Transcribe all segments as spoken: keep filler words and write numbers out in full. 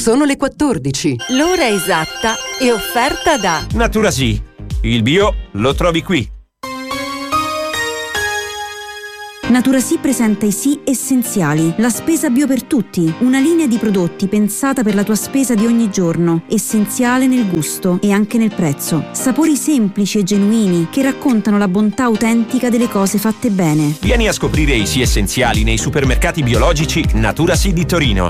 Sono le quattordici. L'ora esatta è offerta da Naturasì. Il bio lo trovi qui. Naturasì presenta i Sì Essenziali, la spesa bio per tutti, una linea di prodotti pensata per la tua spesa di ogni giorno, essenziale nel gusto e anche nel prezzo. Sapori semplici e genuini che raccontano la bontà autentica delle cose fatte bene. Vieni a scoprire i Sì Essenziali nei supermercati biologici Naturasì di Torino.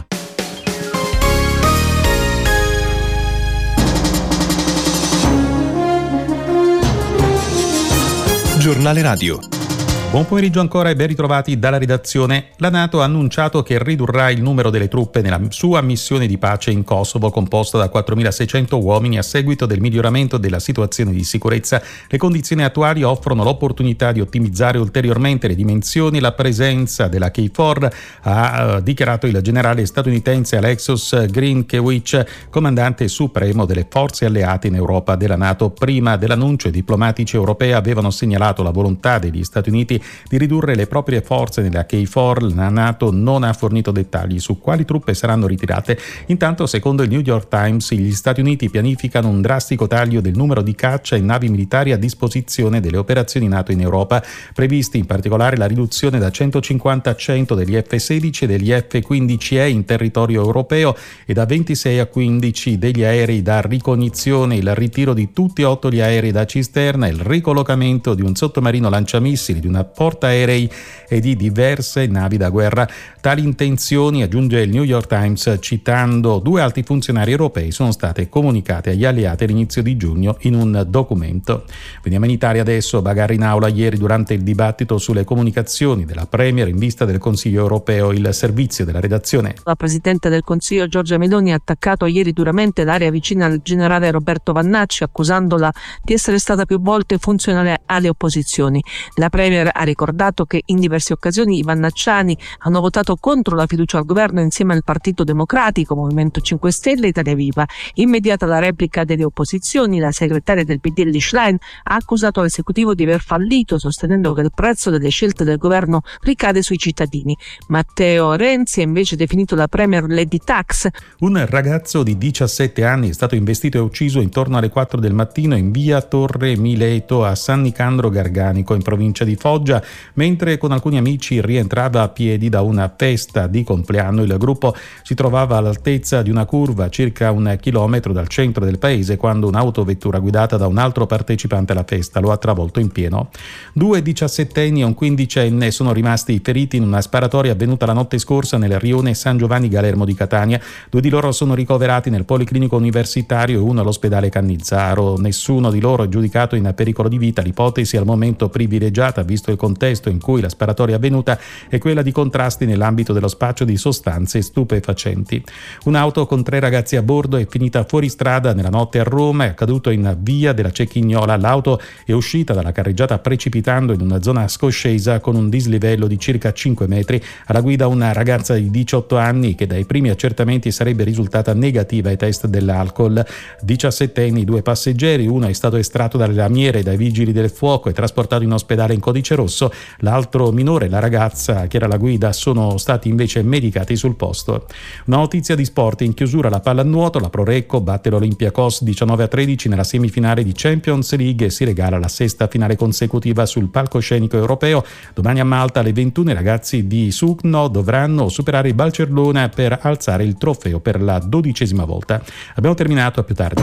Giornale radio. Buon pomeriggio ancora e ben ritrovati dalla redazione. La NATO ha annunciato che ridurrà il numero delle truppe nella sua missione di pace in Kosovo, composta da quattromilaseicento uomini a seguito del miglioramento della situazione di sicurezza. Le condizioni attuali offrono l'opportunità di ottimizzare ulteriormente le dimensioni. La presenza della K quattro ha uh, dichiarato il generale statunitense Alexis Grinkewich, comandante supremo delle forze alleate in Europa della NATO. Prima dell'annuncio, i diplomatici europei avevano segnalato la volontà degli Stati Uniti di ridurre le proprie forze nella K quattro. La NATO non ha fornito dettagli su quali truppe saranno ritirate. Intanto, secondo il New York Times, gli Stati Uniti pianificano un drastico taglio del numero di caccia e navi militari a disposizione delle operazioni NATO in Europa, previsti in particolare la riduzione da centocinquanta a cento degli F sedici e degli F quindici E in territorio europeo e da ventisei a quindici degli aerei da ricognizione, il ritiro di tutti e otto gli aerei da cisterna, il ricollocamento di un sottomarino lanciamissili, di una portaerei e di diverse navi da guerra. Tali intenzioni, aggiunge il New York Times citando due alti funzionari europei, sono state comunicate agli alleati all'inizio di giugno in un documento. Veniamo in Italia adesso. Bagarre in aula ieri durante il dibattito sulle comunicazioni della Premier in vista del Consiglio europeo. Il servizio della redazione. La Presidente del Consiglio Giorgia Meloni ha attaccato ieri duramente l'area vicina al generale Roberto Vannacci, accusandola di essere stata più volte funzionale alle opposizioni. La Premier ha ricordato che in diverse occasioni i vannacciani hanno votato contro la fiducia al governo insieme al Partito Democratico, Movimento cinque Stelle e Italia Viva. Immediata la replica delle opposizioni, la segretaria del P D Elly Schlein ha accusato l'esecutivo di aver fallito, sostenendo che il prezzo delle scelte del governo ricade sui cittadini. Matteo Renzi ha invece definito la Premier Lady Tax. Un ragazzo di diciassette anni è stato investito e ucciso intorno alle quattro del mattino in via Torre Mileto a San Nicandro Garganico, in provincia di Foggia, mentre con alcuni amici rientrava a piedi da una festa di compleanno. Il gruppo si trovava all'altezza di una curva a circa un chilometro dal centro del paese quando un'autovettura guidata da un altro partecipante alla festa lo ha travolto in pieno. Due diciassettenni e un quindicenne sono rimasti feriti in una sparatoria avvenuta la notte scorsa nel rione San Giovanni Galermo di Catania. Due di loro sono ricoverati nel Policlinico Universitario e uno all'ospedale Cannizzaro. Nessuno di loro è giudicato in pericolo di vita. L'ipotesi al momento privilegiata, visto il contesto in cui la sparatoria è avvenuta, è quella di contrasti nell'ambito dello spaccio di sostanze stupefacenti. Un'auto con tre ragazzi a bordo è finita fuori strada nella notte a Roma. È accaduto in via della Cecchignola. L'auto è uscita dalla carreggiata precipitando in una zona scoscesa con un dislivello di circa cinque metri. Alla guida una ragazza di diciotto anni che dai primi accertamenti sarebbe risultata negativa ai test dell'alcol. diciassettenni, due passeggeri, uno è stato estratto dalle lamiere dai vigili del fuoco e trasportato in ospedale in codice rosso. L'altro minore, la ragazza che era la guida, sono stati invece medicati sul posto. Una notizia di sport: in chiusura la pallanuoto, la Prorecco batte l'Olympiacos diciannove a tredici nella semifinale di Champions League e si regala la sesta finale consecutiva sul palcoscenico europeo. Domani a Malta alle ventuno i ragazzi di Sugno dovranno superare il Barcellona per alzare il trofeo per la dodicesima volta. Abbiamo terminato, a più tardi.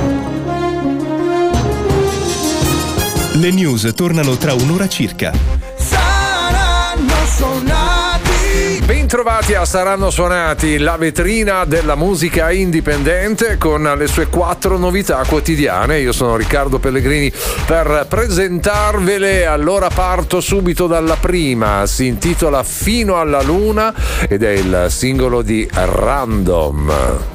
Le news tornano tra un'ora circa. Saranno suonati. Bentrovati a Saranno Suonati, la vetrina della musica indipendente con le sue quattro novità quotidiane. Io sono Riccardo Pellegrini per presentarvele. Allora parto subito dalla prima. Si intitola Fino alla Luna ed è il singolo di Random.